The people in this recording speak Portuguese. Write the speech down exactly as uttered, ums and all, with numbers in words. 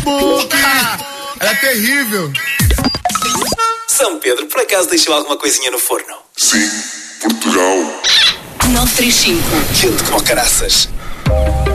boca! Ela é terrível. São Pedro, por acaso deixou alguma coisinha no forno? Sim, Portugal. nove três cinco. Quente como caraças.